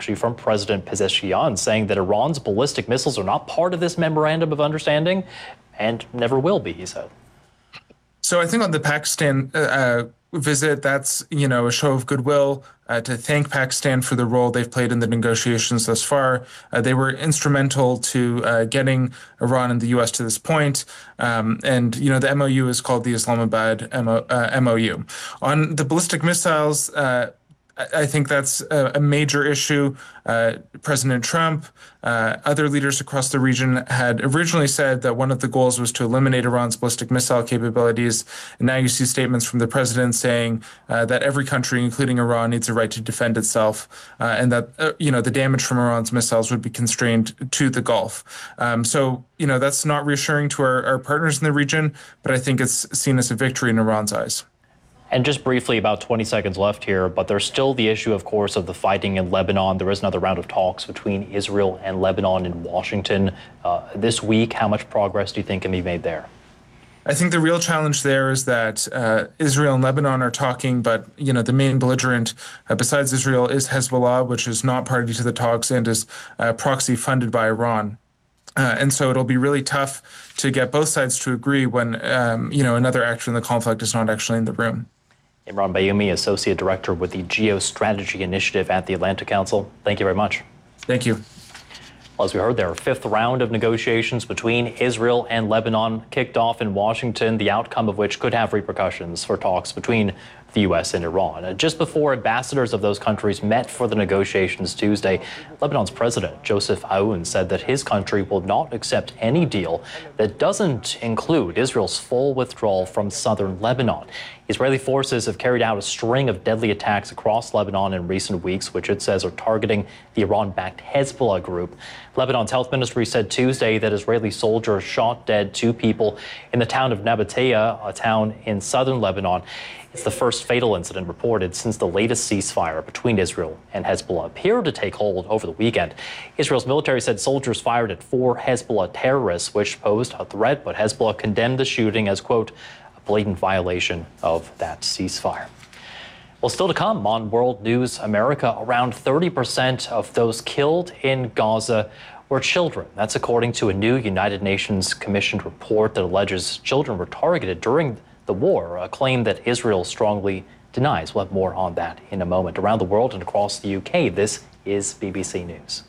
actually, from President Pezeshkian, saying that Iran's ballistic missiles are not part of this memorandum of understanding and never will be, he said. So I think on the Pakistan visit, that's, a show of goodwill to thank Pakistan for the role they've played in the negotiations thus far. They were instrumental to getting Iran and the U.S. to this point. And, the MOU is called the Islamabad MOU. On the ballistic missiles, I think that's a major issue. President Trump, other leaders across the region had originally said that one of the goals was to eliminate Iran's ballistic missile capabilities. And now you see statements from the president saying that every country, including Iran, needs a right to defend itself, and that the damage from Iran's missiles would be constrained to the Gulf. So that's not reassuring to our partners in the region, but I think it's seen as a victory in Iran's eyes. And just briefly, about 20 seconds left here, but there's still the issue, of course, of the fighting in Lebanon. There is another round of talks between Israel and Lebanon in Washington this week. How much progress do you think can be made there? I think the real challenge there is that Israel and Lebanon are talking, but the main belligerent besides Israel is Hezbollah, which is not party to the talks and is proxy funded by Iran. And so it'll be really tough to get both sides to agree when another actor in the conflict is not actually in the room. Imran Bayoumi, Associate Director with the Geostrategy Initiative at the Atlantic Council. Thank you very much. Thank you. Well, as we heard there, a fifth round of negotiations between Israel and Lebanon kicked off in Washington, the outcome of which could have repercussions for talks between the U.S. and Iran. Just before ambassadors of those countries met for the negotiations Tuesday, Lebanon's President Joseph Aoun said that his country will not accept any deal that doesn't include Israel's full withdrawal from southern Lebanon. Israeli forces have carried out a string of deadly attacks across Lebanon in recent weeks, which it says are targeting the Iran-backed Hezbollah group. Lebanon's health ministry said Tuesday that Israeli soldiers shot dead 2 people in the town of Nabatea, a town in southern Lebanon. It's the first fatal incident reported since the latest ceasefire between Israel and Hezbollah appeared to take hold over the weekend. Israel's military said soldiers fired at 4 Hezbollah terrorists, which posed a threat, but Hezbollah condemned the shooting as, quote, a blatant violation of that ceasefire. Well, still to come on World News America, around 30% of those killed in Gaza were children. That's according to a new United Nations commissioned report that alleges children were targeted during the war, a claim that Israel strongly denies. We'll have more on that in a moment. Around the world and across the UK, this is BBC News.